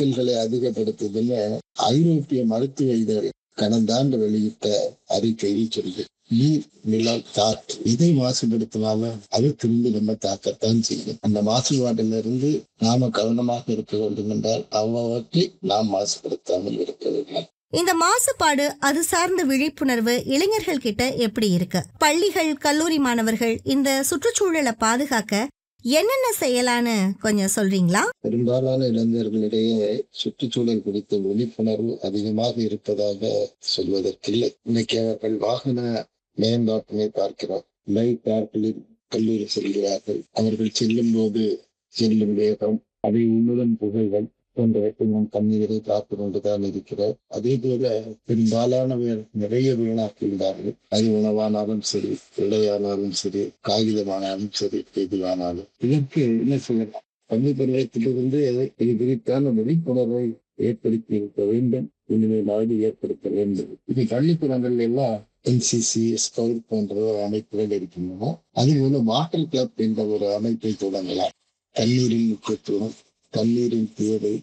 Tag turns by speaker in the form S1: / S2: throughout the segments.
S1: சிக்கல்களை அதிகப்படுத்துதுன்னு ஐரோப்பிய மருத்துவ இதழ் கடந்த ஆண்டு வெளியிட்ட அறிக்கையில் சொல்லுது. நீர், நிலம், காற்று இதை மாசுபடுத்தினாலும் அது திரும்பி நம்ம தாக்கத்தான் செய்யும். அந்த மாசுபாட்டிலிருந்து நாம கவனமாக இருக்க வேண்டும் என்றால் அவ்வளவற்றை நாம் மாசுபடுத்தாமல் இருக்க வேண்டும்.
S2: இந்த மாசுபாடு அது சார்ந்த விழிப்புணர்வு இளைஞர்கள் கிட்ட எப்படி இருக்கு? பள்ளிகள், கல்லூரி மாணவர்கள் இந்த சுற்றுச்சூழலை பாதுகாக்க என்னென்ன செய்யலான்னு கொஞ்சம் சொல்றீங்களா?
S1: பெரும்பாலான இளைஞர்களிடையே சுற்றுச்சூழல் குறித்த விழிப்புணர்வு அதிகமாக இருப்பதாக சொல்வதற்கில்லை. இன்னைக்கு அவர்கள் வாகன மேம்பாட்டினை பார்க்கிறோம். பைக் பார்க்கில் கல்லூரி செல்கிறார்கள். அவர்கள் செல்லும் போது செல்லும் வேகம், அதை உண்ணுடன் புகைகள் போன்றவற்றை நாம் கண்ணீரை காத்து கொண்டுதான் இருக்கிறோம். அதே போல பெரும்பாலானவர் நிறைய வீணாக்குகிறார்கள். அது உணவானாலும் சரி, இடையானாலும் சரி, காகிதமானாலும் சரி, எதுவானாலும். இதற்கு என்ன செய்யலாம்? பள்ளி பருவத்திலிருந்து இது குறித்தான விழிப்புணர்வை ஏற்படுத்தி இருக்க வேண்டும். இனிமேலாவது ஏற்படுத்த வேண்டும். இது பள்ளிக்கூடங்கள் எல்லாம் NCC, ஸ்கவுட் போன்ற அமைப்புகள் இருக்கின்றன. அதுபோல வாட்டர் கிளப் என்ற ஒரு அமைப்பை தொடங்கலாம். தண்ணீரின் முக்கியத்துவம், தண்ணீரின் தேவை.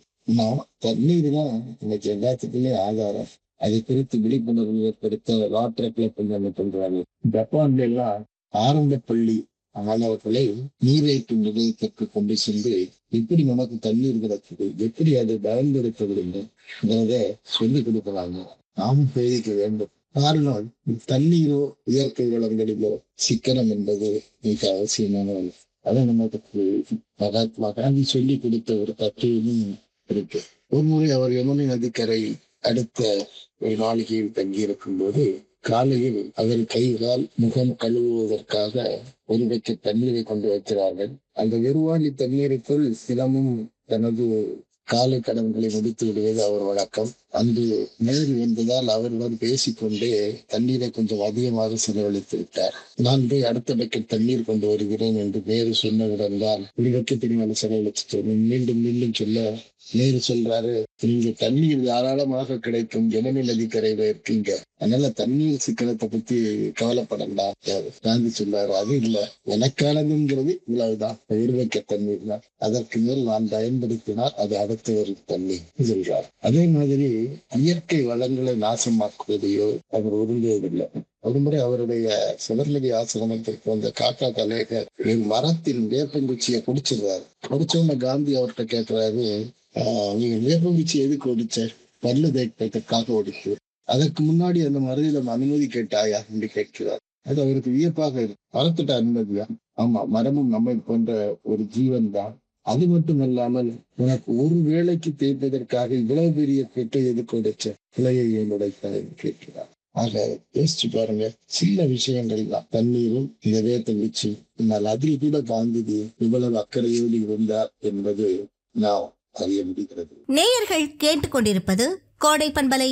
S1: தண்ணீர் தான் இன்னைக்கு எல்லாத்துக்குமே ஆதாரம். அதை குறித்து விழிப்புணர்வு ஏற்படுத்த வாட்டர் கிளப் என்று சொல்றாங்க. ஜப்பான்ல எல்லாம் ஆரம்ப பள்ளி மாணவர்களை நீரேற்றும் நிலையத்திற்கு கொண்டு சென்று எப்படி நமக்கு தண்ணீர் கிடைக்குது, எப்படி அதை பயன்படுத்த வேண்டும் என்பதை சொல்லிக் கொடுக்கிறாங்க. நாமும் பேரிக்க வேண்டும். காரணம், தண்ணீரோ இயற்கை வளங்களிலோ சிக்கனம் என்பது மிக அவசியமான ஒன்று. அதை நமக்கு மகாத்மா காந்தி சொல்லி கொடுத்த ஒரு தத்துவமும் இருக்கு. ஒரு முறை அவர் யமுனை நதிக்கரை அடுத்த ஒரு மாளிகையில் தங்கியிருக்கும் போது காலையில் அவர் கைகால் முகம் கழுவுவதற்காக ஒரு பக்கெட் தண்ணீரை கொண்டு வைக்கிறார்கள். அந்த வெறுவாளி தண்ணீருக்குள் சிலமும் தனது காலை கடன்களை முடித்து விடுவது அவர் வழக்கம். அன்று நேரு என்பதால் அவருடன் பேசிக்கொண்டே தண்ணீரை கொஞ்சம் அதிகமாக செலவழித்து விட்டார். நான் போய் அடுத்த பக்கெட் தண்ணீர் கொண்டு வருகிறேன் என்று நேரு சொன்னவுடன் தான் ஒரு பக்கெட் மேல செலவழிச்சு மீண்டும் மீண்டும் சொல்ல நேரு சொல்றாரு, நீங்க தண்ணீர் தாராளமாக கிடைக்கும் யமுனை நதிக்கரையில இருக்கீங்க, அதனால தண்ணீர் சிக்கனத்தை பத்தி கவலைப்படலாம். காந்தி சொல்றாரு, அது இல்ல, எனக்கானதுங்கிறது இவ்வளவுதான், ஒரு பக்கெட் தண்ணீர் தான், அதற்கு மேல் நான் பயன்படுத்தினால் அது அடுத்து வரும் தண்ணீர் சொல்றார். அதே மாதிரி இயற்கை வளங்களை நாசமாக்குவதையோ அவர் விரும்புவதில்லை. ஒருமுறை அவருடைய சுடர்நிதி ஆசிரமத்திற்கு வந்த காக்கா கலேகர் மரத்தின் வேப்பங்குச்சியை குடிச்சிடுறாரு. குடிச்சோன்னு காந்தி அவர்கிட்ட கேட்கிறாரு, நீங்க வேப்பங்குச்சி எதுக்கு ஒடிச்ச? பல்லு தேய்ப்பதற்காக ஒடிச்சு, அதற்கு முன்னாடி அந்த மரத்தில அனுமதி கேட்டாயா என்று கேட்கிறார். அது அவருக்கு வியப்பாக இருக்கு. மரத்திட்ட அனுமதியா? ஆமா, மரமும் நம்மை போன்ற ஒரு ஜீவன் தான். அது மட்டும் இல்லாமல் உனக்கு ஒரு வேளைக்கு தேய்ப்பதற்காக இவ்வளவு பெரிய பெட்டை எதுக்கு உடைச்ச? கிளையை ஏன் உடைத்த என்று கேட்கிறார். ஆக யோசிச்சு பாருங்க, சில விஷயங்கள் தான். தண்ணீரும் இந்த வேப்பங்குச்சி, ஆனால் அதில் கூட காந்தி இவ்வளவு அக்கறையோடு இருந்தார் என்பது நாம் அறிய முடிகிறது.
S2: நேயர்கள் கேட்டுக்கொண்டிருப்பது கோடை பண்பலை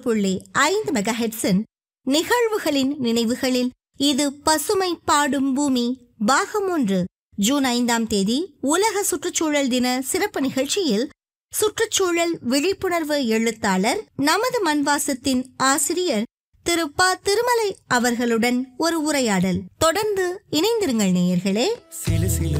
S2: 100.5 மெகாஹெர்ட்ஸின் நிகழ்வுகளின் நினைவுகளில் இது பசுமை பாடும் பூமி பாகம் 1 ஜூன் 5ஆம் தேதி உலக சுற்றுச்சூழல் தின சிறப்பு நிகழ்ச்சியில் சுற்றுச்சூழல் விழிப்புணர்வு எழுத்தாளர், நமது மண்வாசத்தின் ஆசிரியர் திரு ப. திருமலை அவர்களுடன் ஒரு உரையாடல். தொடர்ந்து இணைந்திருங்கள் நேயர்களே.
S3: சிலு சிலு